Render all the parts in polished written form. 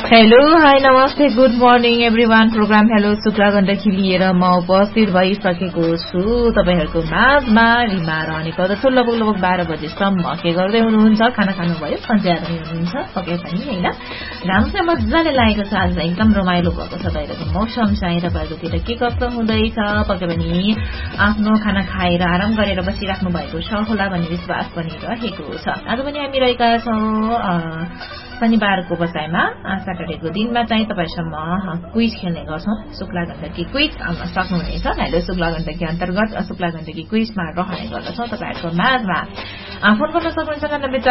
hello hi नमस्ते good morning everyone programme hello Shukla Gandaki लिएर म उपस्थित भइसकेको छु तपाईहरुको माझमा रिमा रहने गर्दछु लगभग 12 बजेसम्म के गर्दै हुनुहुन्छ खाना खानुभयो सन्चयारमै हुनुहुन्छ पक्कै पनि हैन घाम चाहिँ मज्जाले लागेको छ आज एकदम रमाइलो भएको छ बाहिरको मौसम चाहिँ तपाईहरुतिर के कस्तो हुँदैछ पक्कै पनि आफ्नो खाना खाएर आराम गरेर बसिराख्नु भएको छ होला भन्ने विश्वास पनि रहेको छ आज पनि हामी रहेका छौं शनिबारको बसाइमा सैटरडेको दिनमा चाहिँ तपाईहरुसँग क्विज खेल्ने गर्छौं शुक्ला गण्डकी क्विज आउन सक्नुहुनेछ हेलो शुक्ला गण्डकी अन्तर्गत शुक्ला गण्डकी क्विजमा रहने गर्दछौं तपाईहरुको माझमा फोन गर्न सक्नुहुन्छ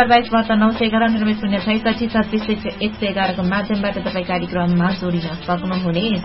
94429211 को माध्यमबाट तपाई कार्यक्रममा जोडिन सक्नुहुनेछ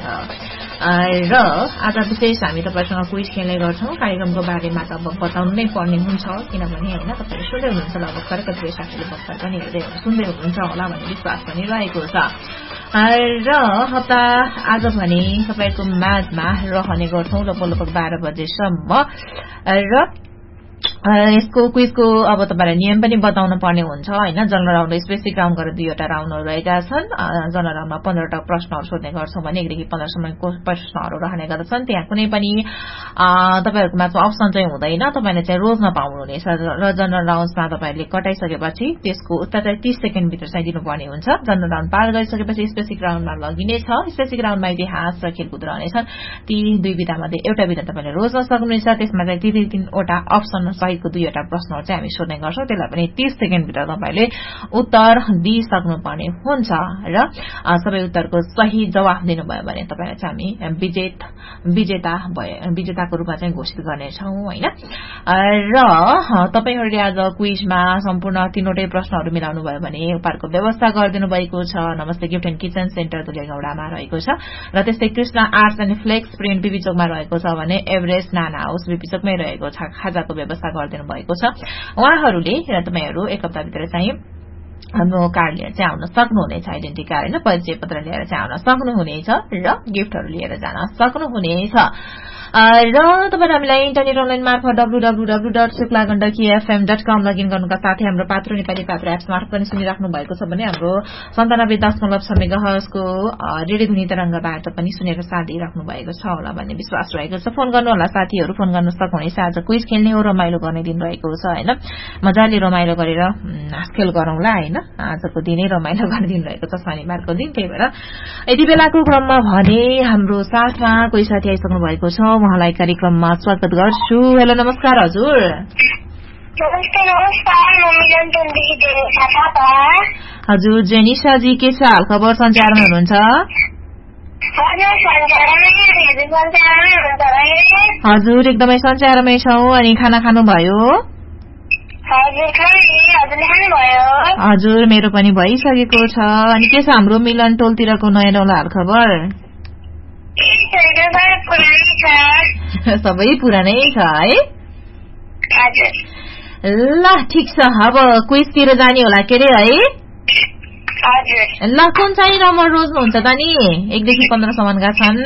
र आज विशेष हामी तपाईहरुसँग क्विज खेल्ने गर्छौं कार्यक्रमको बारेमा त बताउनु नै पर्ने हुन्छ किनभने हैन तपाईहरु सुन्दै हुनुहुन्छ ल भर्खर कति साथीले भर्खर पनि सुन्दै हुनुहुन्छ होला भन्ने विश्वास पनि रहेको छ र हप्ता आज भने तपाईको माझमा रहने गर्छौं लगभग 12 बजेसम्म र यसको क्विजको अब तपाईलाई नियम पनि बताउन पर्ने हुन्छ हैन जनरल राउन्ड स्पेसिफिक राउन्ड गरेर दुईवटा राउन्डहरु रहेका छन् जनरल राउन्डमा 15 टा प्रश्नहरु सोध्ने गर्छौं भने 1 देखि 15 सम्मको प्रश्नहरु रहने गर्दछन् त्यहाँ कुनै पनि तपाईहरुकोमा अप्सन चाहिँ हुँदैन तपाईले चाहिँ रोज्न पाउनुहुनेछ र जनरल राउन्डमा तपाईले कटाइसकेपछि त्यसको उत्तर चाहिँ 30 सेकेन्ड भित्र चाहिँ दिनुपर्ने हुन्छ जनरल राउन्ड पार गरिसकेपछि स्पेसिफिक राउन्डमा लगिनेछ स्पेसिफिक राउन्डमा इतिहास र खेलकुद रहनेछन् ती दुई विधामध्ये एउटा विधा तपाईले रोज्न सक्नुहुनेछ त्यसमा चाहिँ तीनवटा अप्सन सहितको दुईवटा प्रश्नहरु चाहिँ हामी सोध्ने गर्छौं त्यसलाई पनि 30 सेकेन्ड भित्र तपाईले उत्तर दिइसक्नु पर्ने हुन्छ र सबै उत्तरको सही जवाफ दिनुभयो भने तपाईलाई चाहिँ हामी विजेताको रूपमा चाहिँ घोषित गर्नेछौं हैन र तपाईहरुले आज क्विजमा सम्पूर्ण तीनवटै प्रश्नहरु मिलाउनु भयो भने उपहारको व्यवस्था गरिदिनु भएको छ नमस्ते गिफ्ट एन्ड किचन सेन्टर दुलेगौडामा रहेको छ र त्यस्तै Krishna arts and flex print BB चोकमा रहेको छ भने एभरेस्ट नाना हाउस बिबी चोकमै रहेको छ खाजाको व्यवस्था गरिदिनु भएको छ उहाँहरुले र तपाईहरु एक हप्ता भित्र चाहिँ हाम्रो कार्ड लिएर चाहिँ आउन सक्नुहुनेछ आइडेन्टिटी कार्ड हैन परिचय पत्र लिएर चाहिँ आउन सक्नुहुनेछ र गिफ्टहरु लिएर जान सक्नुहुनेछ र तपाईहरु हामीलाई इन्टरनेट अनलाइन मार्फत www.suklagandakifm.com लगइन गर्नुका साथै हाम्रो पात्रो नेपाली पात्रो एप्स मार्फत पनि सुनिराख्नु भएको छ भने हाम्रो 97.6 मेगाहर्ज को रेडियो ध्वनि तरंगबाट पनि सुनेर साथ दिइराख्नु भएको छ होला भन्ने विश्वास रहेको छ फोन गर्नु होला साथीहरु फोन गर्न सक्नुहुनेछ आज क्विज खेल्ने हो रमाइलो गर्ने दिन रहेको छ हैन मजाले रमाइलो गरेर हाँसखेल गरौँला हैन आजको दिनै रमाइलो गर्ने दिन रहेको छ शनिबारको दिन त्यही भएर यति बेलाको क्रममा भने हाम्रो साथमा कोही साथी आइसक्नु भएको छ उहाँलाई कार्यक्रममा स्वागत गर्छु हेलो नमस्कार हजुर नमस्कार म मिलनटनदेखि जेनिसा थापा हजुर जेनिसा जी के छ हाल खबर सञ्चारमा हुनुहुन्छ हजुर एकदमै सञ्चारमै छौ अनि खाना खानुभयो हजुर मेरो पनि भइसकेको छ अनि के छ हाम्रो मिलन टोलतिरको नयाँ नौलो हाल खबर सबै पुरानै छ है ल ठीक छ अब क्विजतिर जाने होला के रे है ल कुन चाहिँ नम्बर रोज्नुहुन्छ त नि 1 देखि 15 सम्मका छन्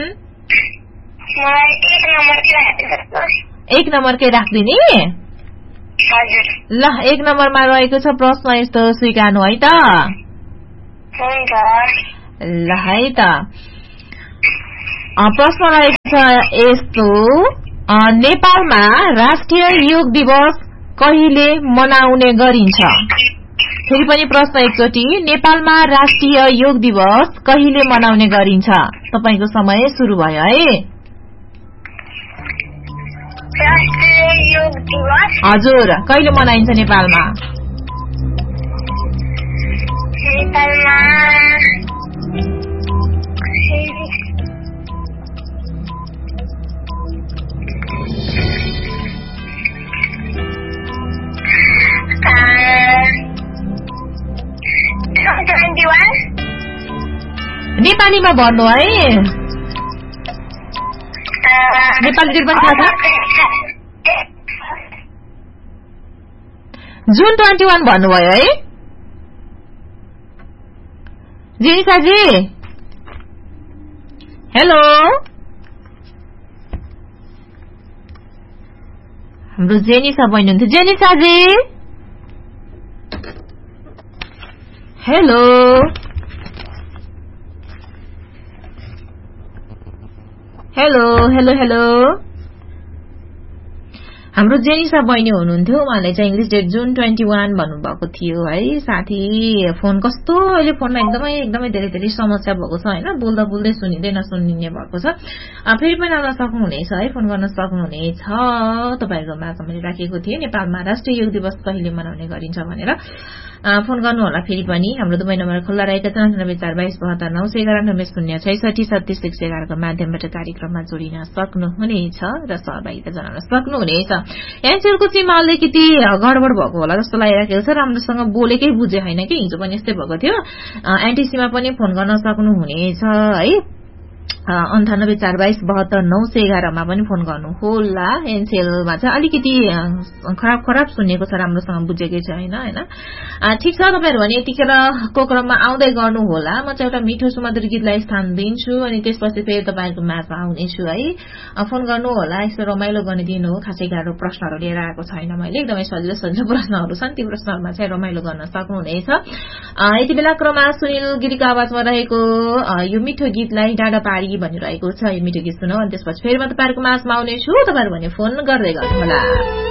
1 नम्बरकै राख्दिने ल 1 नम्बरमा रहेको छ प्रश्न यस्तो स्वीकार्नु है त ल है त प्रश्न रहेको छ यस्तो नेपालमा राष्ट्रिय योग दिवस कहिले मनाउने गरिन्छ फेरि पनि प्रश्न एकचोटी नेपालमा राष्ट्रिय योग दिवस कहिले मनाउने गरिन्छ तपाईको समय सुरु भयो है राष्ट्रिय योग दिवस हजुर कहिले मनाइन्छ नेपालमा नेपालीमा भन्नु है नेपाली दिन पनि थाहा छ जुन 21 भन्नुभयो है जेनिसाजी हेलो हाम्रो जेनिसा बहिनी हुन्थ्यो जेनिसाजी हेलो हेलो हेलो हेलो हाम्रो जेनिसा बहिनी हुनुहुन्थ्यो उहाँले चाहिँ इंग्लिश डेट जुन 21 भन्नुभएको थियो है साथी फोन कस्तो अहिले फोनमा एकदमै धेरै समस्या भएको छ हैन बोल्दा बोल्दै सुनिँदै नसुनिने भएको छ फेरि पनि आउन सक्नुहुनेछ है फोन गर्न सक्नुहुनेछ तपाईहरुको माझमा मैले राखेको थिएँ नेपालमा राष्ट्रिय योग दिवस कहिले मनाउने गरिन्छ भनेर फोन गर्नु होला फेरि पनि हाम्रो दुवै नम्बर खुल्ला रहेका छन् 9442729066 को माध्यमबाट कार्यक्रममा जोडिन सक्नुहुनेछ र सहभागिता जनाउन सक्नुहुनेछ एनसेलको सीमा अलिकति गडबड भएको होला जस्तो लागिरहेको छ राम्रोसँग बोलेकै बुझे हैन कि हिजो पनि यस्तै भएको थियो एनटीसीमा पनि फोन गर्न सक्नुहुनेछ है 9842272911 मा पनि फोन गर्नु होला एनसेलमा चाहिँ अलिकति खराब सुनेको छ राम्रोसँग बुझेकै छैन हैन ठीक छ तपाईहरु भने यतिखेरको क्रममा आउँदै गर्नु होला म चाहिँ एउटा मिठो सुमधुर गीतलाई स्थान दिन्छु अनि त्यसपछि फेरि तपाईहरुको माझमा आउने छु है फोन गर्नु होला यसो रमाइलो गर्ने दिन हो खासै गाह्रो प्रश्नहरु लिएर आएको छैन मैले एकदमै सजिलो प्रश्नहरु छन् ती प्रश्नहरुमा चाहिँ रमाइलो गर्न सक्नुहुनेछ यति बेला क्रममा सुनिल गिरीको आवाजमा रहेको यो मिठो गीतलाई डाँडा पारी भनिरहेको छ यो मिठो गीत सुनौ अनि त्यसपछि फेरि म तपाईहरुको माझमा आउने छु तपाईहरु भने फोन गर्दै गर्नु होला